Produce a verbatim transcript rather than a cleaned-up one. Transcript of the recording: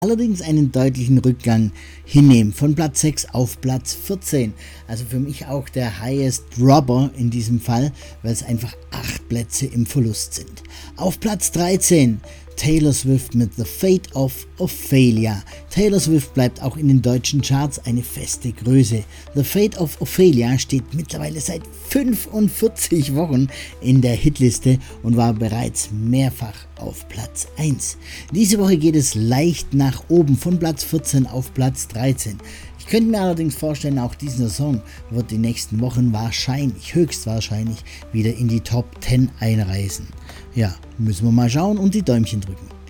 allerdings einen deutlichen Rückgang hinnehmen, von Platz sechs auf Platz vierzehn. Also für mich auch der highest dropper in diesem Fall, weil es einfach acht Plätze im Verlust sind. Auf Platz dreizehn Taylor Swift mit The Fate of Ophelia. Taylor Swift bleibt auch in den deutschen Charts eine feste Größe. The Fate of Ophelia steht mittlerweile seit fünfundvierzig Wochen in der Hitliste und war bereits mehrfach auf Platz eins. Diese Woche geht es leicht nach oben, von Platz vierzehn auf Platz dreizehn. Ich könnte mir allerdings vorstellen, auch dieser Song wird die nächsten Wochen wahrscheinlich, höchstwahrscheinlich wieder in die Top zehn einreisen. Ja, müssen wir mal schauen und die Däumchen drücken.